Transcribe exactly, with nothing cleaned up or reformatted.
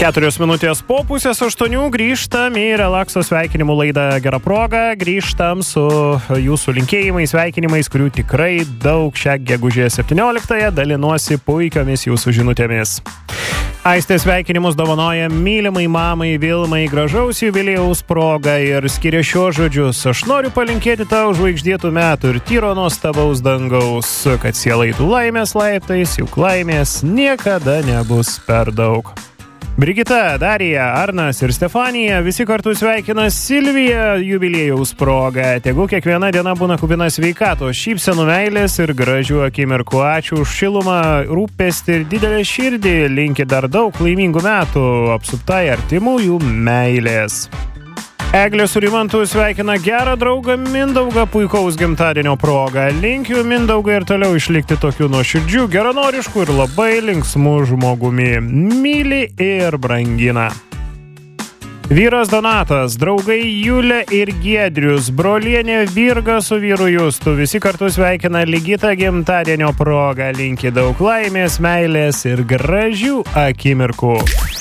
Keturios minutės po pusės aštuonių grįžtam į relakso sveikinimų laidą Gera proga. Grįžtam su jūsų linkėjimais, sveikinimais, kurių tikrai daug šią gegužės septynioliktąją dalinuosi puikiomis jūsų žinutėmis. Aistė sveikinimus dovanoja mylimai mamai Vilmai gražaus jubiliejaus proga ir skiria šiuos žodžius. Aš noriu palinkėti tau žvaigždėtų metų ir tyro nuostabaus dangaus, kad siela eitų laimės laiptais, juk laimės niekada nebus per daug. Brigita, Darija, Arnas ir Stefanija visi kartu sveikina Silviją jubiliejaus proga. Tegu kiekviena diena būna kupina sveikatos, šypsenų, meilės ir gražių akimirkų. Ačiū už šilumą, rūpestį ir didelę širdį. Linki dar daug laimingų metų, apsuptai artimųjų meilės. Eglė su Rimantu sveikina gerą draugą Mindaugą puikaus gimtadienio proga. Linkiu Mindaugai ir toliau išlikti tokiu nuoširdžiu, geranorišku ir labai linksmu žmogumi. Myli ir brangina. Vyras Donatas, draugai Julė ir Giedrius, brolienė Virga su vyru Justu. Visi kartu sveikina Ligitą gimtadienio proga. Linki daug laimės, meilės ir gražių akimirkų.